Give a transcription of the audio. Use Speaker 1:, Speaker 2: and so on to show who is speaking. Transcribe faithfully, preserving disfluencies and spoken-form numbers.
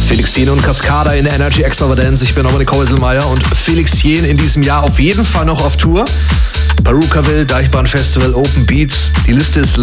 Speaker 1: Felix Jähn und Cascada in der Energy Extravaganza. Ich bin Dominik Häuselmeier und Felix Jähn in diesem Jahr auf jeden Fall noch auf Tour. Perukaville, Deichbahnfestival, Open Beats. Die Liste ist